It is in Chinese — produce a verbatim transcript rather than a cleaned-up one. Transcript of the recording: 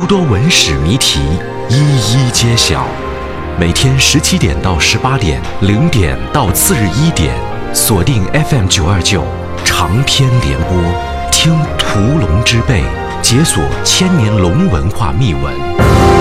多文史谜题一一揭晓。每天十七点到十八点，零点到次日一点，锁定 F M 九二九长篇联播，听屠龙之辈，解锁千年龙文化秘闻。